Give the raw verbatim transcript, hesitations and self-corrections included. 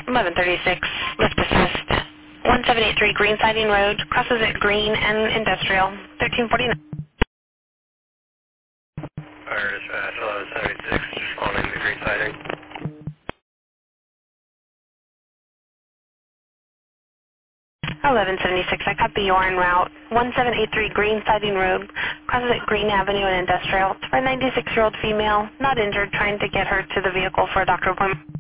eleven thirty-six, lift assist. one seven eight three Green Siding Road, crosses at Green and Industrial, thirteen forty-nine. Fire dispatch eleven seventy-six, responding to Green Siding. eleven seventy-six, I copy you are en route. one seven eight three Green Siding Road, crosses at Green Avenue and Industrial. It's for a ninety-six-year-old female, not injured, trying to get her to the vehicle for a doctor appointment.